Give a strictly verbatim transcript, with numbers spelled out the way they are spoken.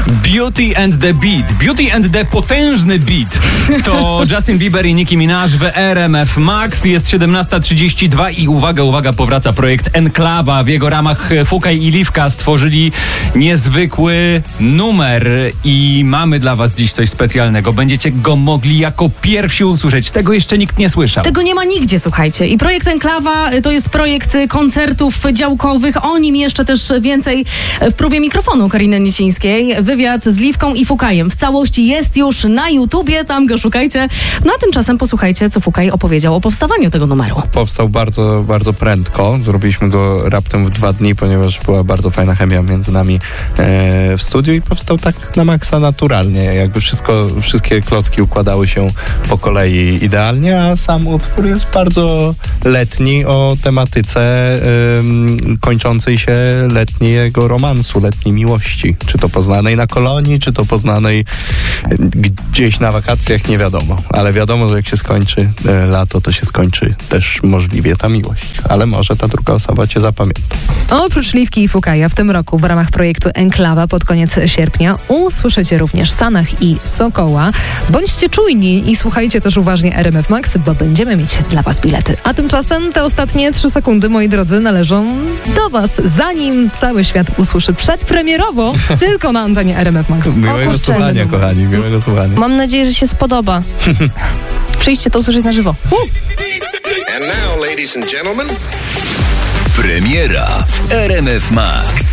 Beauty and the Beat. Beauty and the potężny beat. To Justin Bieber i Nicki Minaj w R M F Max. Jest siedemnasta trzydzieści dwa i uwaga, uwaga, powraca projekt Enklawa. W jego ramach Fukaj i Liwka stworzyli niezwykły numer i mamy dla was dziś coś specjalnego. Będziecie go mogli jako pierwsi usłyszeć. Tego jeszcze nikt nie słyszał. Tego nie ma nigdzie, słuchajcie. I projekt Enklawa to jest projekt koncertów działkowych. O nim jeszcze też więcej w próbie mikrofonu Kariny Niecińskiej. Wywiad z Liwką i Fukajem. W całości jest już na YouTubie, tam go szukajcie. No a tymczasem posłuchajcie, co Fukaj opowiedział o powstawaniu tego numeru. Powstał bardzo, bardzo prędko. Zrobiliśmy go raptem w dwa dni, ponieważ była bardzo fajna chemia między nami e, w studiu i powstał tak na maksa naturalnie. Jakby wszystko, wszystkie klocki układały się po kolei idealnie, a sam utwór jest bardzo letni, o tematyce e, kończącej się letniego romansu, letniej miłości. Czy to poznanej na kolonii, czy to poznanej gdzieś na wakacjach, nie wiadomo. Ale wiadomo, że jak się skończy e, lato, to się skończy też możliwie ta miłość. Ale może ta druga osoba cię zapamięta. Oprócz Liwki i Fukaja w tym roku w ramach projektu Enklawa pod koniec sierpnia usłyszycie również Sanach i Sokoła. Bądźcie czujni i słuchajcie też uważnie R M F Max, bo będziemy mieć dla was bilety. A tymczasem te ostatnie trzy sekundy, moi drodzy, należą do was, zanim cały świat usłyszy przedpremierowo tylko na antenie R M F Max. Miłego słuchania, kochani, miłego słuchania. Mam nadzieję, że się spodoba. Przyjdźcie to usłyszeć na żywo. Uh! And now, ladies and gentlemen, Premiera w R M F Max.